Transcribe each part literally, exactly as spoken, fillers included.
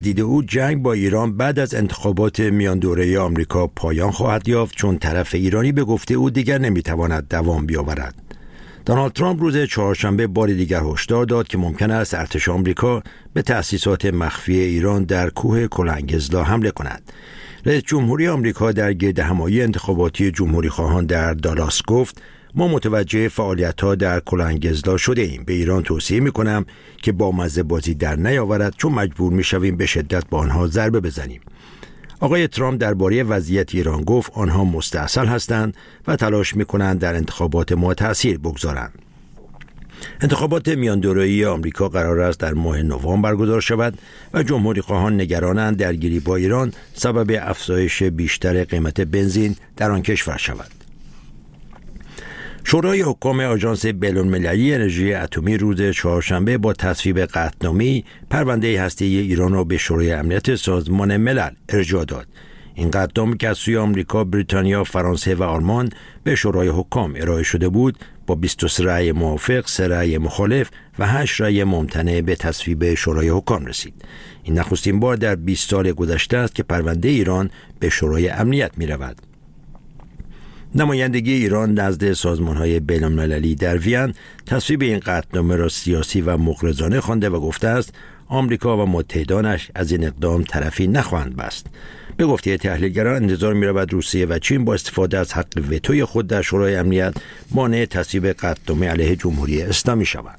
دید او جنگ با ایران بعد از انتخابات میان دوره آمریکا پایان خواهد یافت، چون طرف ایرانی به گفته او دیگر نمیتواند دوام بیاورد. دونالد ترامپ روز چهارشنبه بار دیگر هشدار داد که ممکن است ارتش آمریکا به تأسیسات مخفی ایران در کوه کلنگزلا حمله کند. رئیس جمهوری آمریکا در گردهمایی انتخاباتی جمهوری خواهان در دالاس گفت: ما متوجه فعالیت‌ها در کلنگزلا شده ایم. به ایران توصیه می‌کنم که با مزه بازی در نیاورد، چون مجبور می‌شویم به شدت با آنها ضربه بزنیم. آقای ترامپ درباره وضعیت ایران گفت آنها مستعسل هستند و تلاش می‌کنند در انتخابات ما تأثیر بگذارند. انتخابات میان دوره‌ای آمریکا قرار است در ماه نوامبر برگزار شود و جمهوری خواهان نگرانند درگیری با ایران سبب افزایش بیشتر قیمت بنزین در آن کشور شود. شورای حکام آژانس بین‌المللی انرژی اتمی روز چهارشنبه با تصویب قطعنامه‌ای پرونده هسته‌ای ایران را به شورای امنیت سازمان ملل ارجاع داد. این قطعنامه که از سوی آمریکا، بریتانیا، فرانسه و آلمان به شورای حکام ارائه شده بود، با بیست و سه رأی موافق، سه رأی مخالف و هشت رأی ممتنع به تصویب شورای حکام رسید. این نخستین بار در بیست سال گذشته است که پرونده ایران به شورای امنیت می رود. نمایندگی ایران نزد سازمان‌های بین‌المللی در وین تصویب این قطعنامه را سیاسی و مغرضانه خوانده و گفته است آمریکا و متحدانش از این اقدام طرفی نخواهند بست. به گفته تحلیلگران انتظار می‌رود روسیه و چین با استفاده از حق وتوی خود در شورای امنیت مانع تصویب قطعنامه علیه جمهوری اسلامی شوند.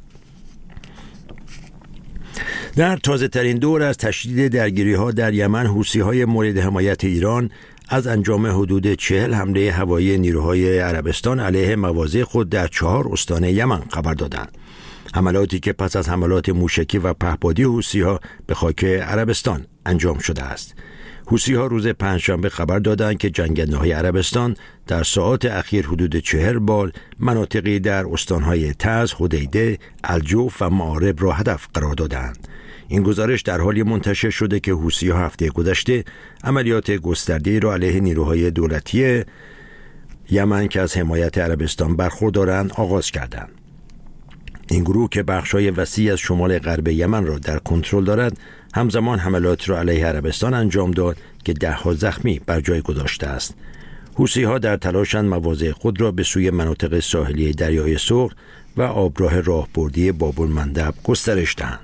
در تازه‌ترین دور از تشدید درگیری‌ها در یمن، حوثی‌های مورد حمایت ایران از انجام حدود چهل حمله هوایی نیروهای عربستان علیه مواضع خود در چهار استان یمن خبر دادند. حملاتی که پس از حملات موشکی و پهپادی حوثی‌ها به خاک عربستان انجام شده است. حوثی‌ها روز پنجشنبه خبر دادند که جنگنده‌های عربستان در ساعات اخیر حدود چهل بار مناطقی در استان‌های تعز، حدیده، الجوف و معارب را هدف قرار دادند. این گزارش در حالی منتشر شده که حوثی‌ها هفته گذشته عملیات گسترده‌ای را علیه نیروهای دولتی یمن که از حمایت عربستان برخوردارند آغاز کردند. این گروه که بخش‌های وسیع از شمال غرب یمن را در کنترل دارد، همزمان حملات را علیه عربستان انجام داد که ده‌ها زخمی بر جای گذاشته است. حوثی‌ها در تلاشند مواضع خود را به سوی مناطق ساحلی دریای سرخ و آبراه راهبردی باب‌المندب گسترش دهند.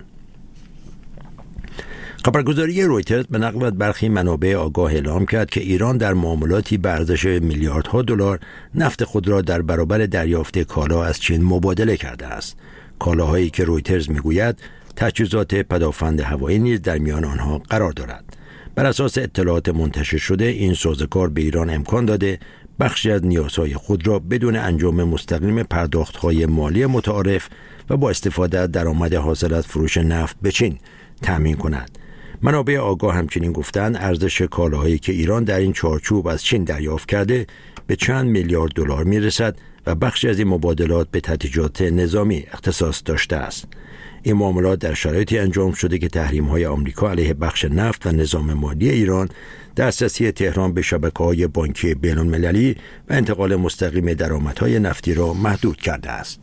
خبرگزاری رویترز به نقل از برخی منابع آگاه اعلام کرد که ایران در معاملاتی به ارزش میلیاردها دلار نفت خود را در برابر دریافت کالا از چین مبادله کرده است. کالاهایی که رویترز میگوید تجهیزات پدافند هوایی نیز در میان آنها قرار دارد. بر اساس اطلاعات منتشر شده، این سازوکار به ایران امکان داده بخشی از نیازهای خود را بدون انجام مستقیم پرداخت‌های مالی متعارف و با استفاده از درآمد حاصل از فروش نفت به چین تامین کند. منابع آگاه همچنین گفتند ارزش کالاهایی که ایران در این چارچوب از چین دریافت کرده به چند میلیارد دلار میرسد و بخشی از این مبادلات به تجهیزات نظامی اختصاص داشته است. این معاملات در شرایطی انجام شده که تحریم‌های آمریکا علیه بخش نفت و نظام مالی ایران، دسترسی تهران به شبکه‌های بانکی بین‌المللی و انتقال مستقیم درآمدهای نفتی را محدود کرده است.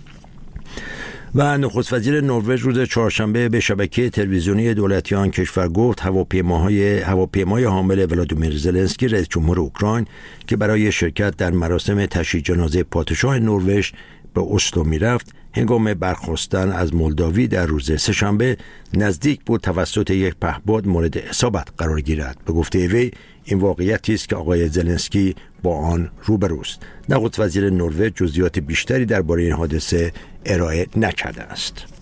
و نخست وزیر نروژ روز چهارشنبه به شبکه تلویزیونی دولتی آن کشور گفت هواپیماهای هواپیمای حامل ولادیمیر زلنسکی رئیس جمهور اوکراین که برای شرکت در مراسم تشییع جنازه پادشاه نروژ به اسلو میرفت، هنگام برخاستن از مولداوی در روز سه‌شنبه نزدیک بود توسط یک پهپاد مورد اصابت قرار گیرد. به گفته وی این واقعیتی است که آقای زلنسکی با آن روبروست. نخست وزیر نروژ جزئیات بیشتری درباره این حادثه ارائه نکرده است.